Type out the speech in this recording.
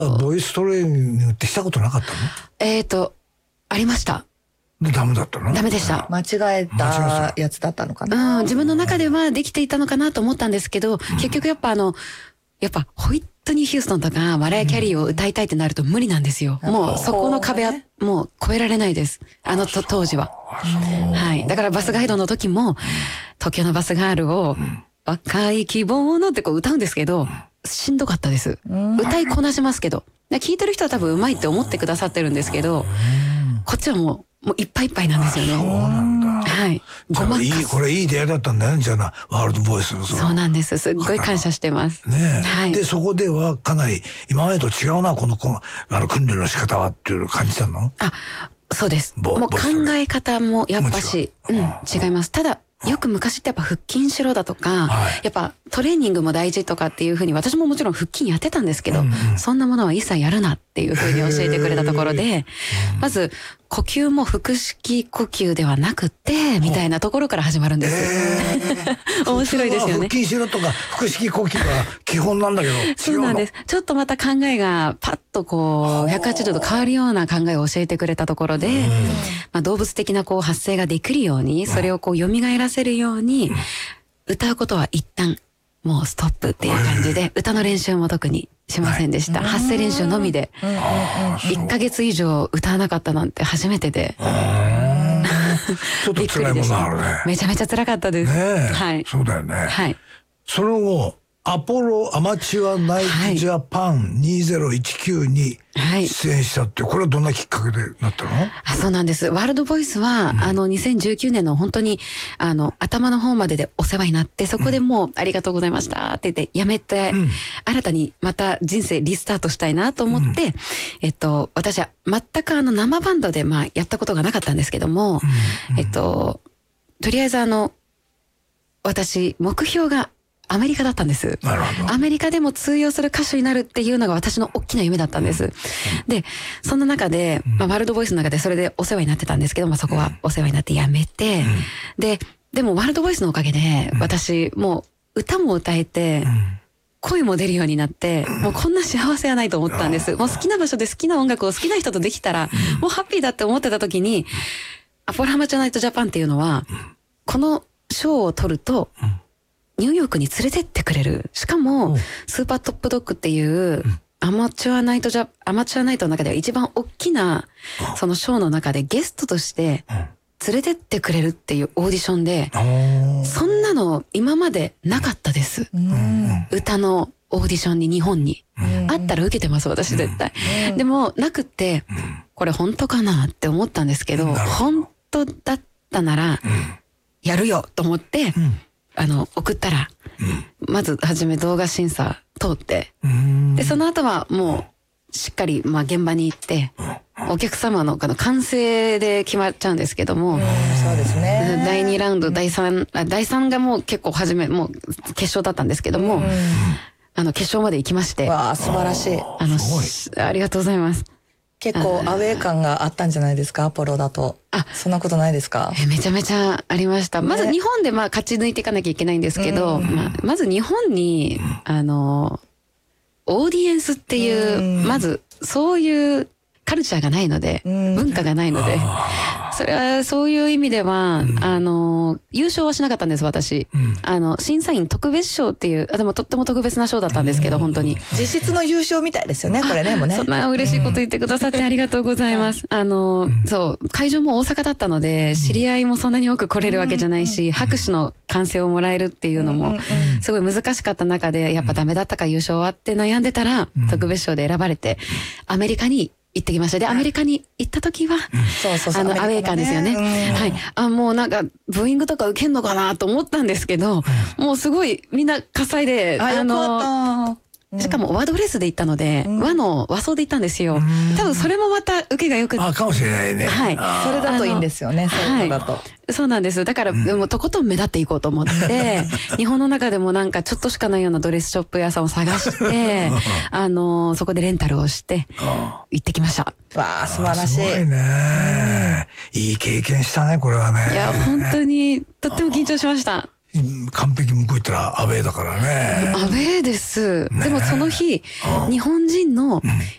ボイストレーニングってしたことなかったの？ ありました。 で、ダメだったの？ ダメでした。 間違えたやつだったのかな。 自分の中ではできていたのかなと思ったんですけど、結局やっぱホイットニー・ヒューストンとかマライア・キャリーを歌いたいってなると無理なんですよ。もうそこの壁はもう越えられないです。当時は。はい。だからバスガイドの時も、東京のバスガールを、赤い希望のってこう歌うんですけど、しんどかったです。歌いこなしますけど。聞いてる人は多分上手いって思ってくださってるんですけど、こっちはもういっぱいいっぱいなんですよね。 そうなんだ。 はい。 これいい出会いだったんだよね、じゃあワールドボイスの。 そうなんです。すっごい感謝してます。 ねえ。 はい。 で、そこではかなり、今までと違うな、訓練の仕方はっていう感じたの？ そうです。もう考え方もやっぱし、違います。ただ、よく昔ってやっぱ腹筋しろだとか、やっぱトレーニングも大事とかっていうふうに、私ももちろん腹筋やってたんですけど、そんなものは一切やるなっていうふうに教えてくれたところで、まず呼吸も腹式呼吸ではなくて、みたいなところから始まるんです。面白いですよね。 腹筋しろとか腹式呼吸が基本なんだけど。 そうなんです。ちょっとまた考えがパッとこう、180度変わるような考えを教えてくれたところで、動物的なこう発声ができるように、それをこう蘇らせるように、歌うことは一旦もうストップっていう感じで、歌の練習も特にしませんでした。発声練習のみで。1ヶ月以上歌わなかったなんて初めてで。 ちょっと辛いものあるね。 めちゃめちゃ辛かったです。はい。 そうだよね。 はい。 その後、アポロアマチュアナイトジャパン2019に出演したって、これはどんなきっかけでなったの？ そうなんです。ワールドボイスは、2019年の本当に、頭の方まででお世話になって、そこでもう、ありがとうございましたって言って、やめて、新たにまた人生リスタートしたいなと思って、私は全く生バンドで、やったことがなかったんですけども、とりあえず私、目標が、アメリカだったんです。 なるほど。 アメリカでも通用する歌手になるっていうのが私の大きな夢だったんです。で、そんな中で、ワールドボイスの中でそれでお世話になってたんですけど、そこはお世話になってやめて、でもワールドボイスのおかげで、私、もう歌も歌えて、声も出るようになって、もうこんな幸せはないと思ったんです。もう好きな場所で好きな音楽を好きな人とできたら、もうハッピーだって思ってた時に、アポロアマチュアナイトジャパンっていうのは、この賞を取ると、ニューヨークに連れてってくれる。しかも、スーパートップドッグっていう、アマチュアナイトの中では一番大きな、そのショーの中でゲストとして、連れてってくれるっていうオーディションで、そんなの今までなかったです。歌のオーディションに日本に。あったら受けてます、私絶対。でも、なくって、これ本当かなって思ったんですけど、本当だったなら、やるよと思って、送ったら、まずはじめ動画審査通って、で、その後はもう、しっかり、現場に行って、お客様の歓声で決まっちゃうんですけども、 そうですね。 第2ラウンド、第3がもう結構もう決勝だったんですけども、決勝まで行きまして。 わあ、素晴らしい。 ありがとうございます。 結構アウェー感があったんじゃないですか、アポロだと。そんなことないですか？ めちゃめちゃありました。まず日本で勝ち抜いていかなきゃいけないんですけど、まず日本に、オーディエンスっていう、まずそういうカルチャーがないので、文化がないので、それはそういう意味では、優勝はしなかったんです、私。審査員特別賞っていう、でもとっても特別な賞だったんですけど、本当に。 実質の優勝みたいですよね、これね、もうね。 そんな嬉しいこと言ってくださってありがとうございます。そう、会場も大阪だったので、知り合いもそんなに多く来れるわけじゃないし、拍手の歓声をもらえるっていうのも、すごい難しかった中で、やっぱダメだったか優勝はって悩んでたら、特別賞で選ばれて、アメリカに行ってきました。で、アメリカに行った時は、アウェー感ですよね。はい。もうなんか、ブーイングとか受けんのかなと思ったんですけど、もうすごいみんな火災で、しかも和ドレスで行ったので、和装で行ったんですよ。多分それもまた受けが良くて。 かもしれないね。 はい。 それだといいんですよね、そうだと。 そうなんです。だから、もうとことん目立っていこうと思って、日本の中でもなんかちょっとしかないようなドレスショップ屋さんを探して、そこでレンタルをして、行ってきました。 わあ、素晴らしい。 すごいね。いい経験したね、これはね。 いや、本当に、とっても緊張しました。 完璧向こう行ったらアウェーだからね。 アウェーです。でもその日、日本人の